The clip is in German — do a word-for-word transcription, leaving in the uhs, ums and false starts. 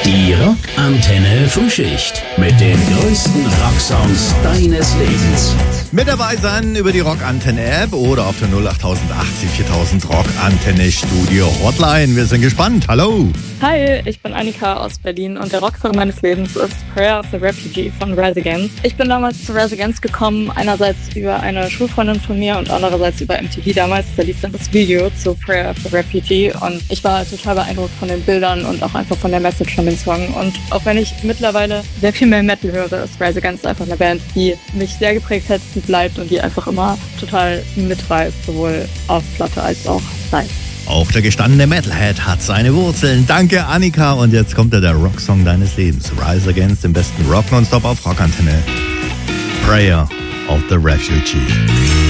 Die Rockantenne Frühschicht mit den größten Rocksongs deines Lebens. Mit dabei sein über die Rockantenne-App oder auf der null acht achtzig viertausend Rockantenne Studio Hotline. Wir sind gespannt. Hallo. Hi, ich bin Annika aus Berlin und der Rocksong meines Lebens ist Prayer of the Refugee von Rise Against. Ich bin damals zu Rise Against gekommen, einerseits über eine Schulfreundin von mir und andererseits über M T V damals. Da lief dann das Video zu Prayer of the Refugee und ich war total beeindruckt von den Bildern und auch einfach von der Message von dem Song. Und auch wenn ich mittlerweile sehr viel mehr Metal höre, ist Rise Against einfach eine Band, die mich sehr geprägt hat, die bleibt und die einfach immer total mitreißt, sowohl auf Platte als auch live. Auch der gestandene Metalhead hat seine Wurzeln. Danke, Annika. Und jetzt kommt der Rocksong deines Lebens. Rise Against, den besten Rock nonstop auf Rockantenne. Prayer of the Refugee.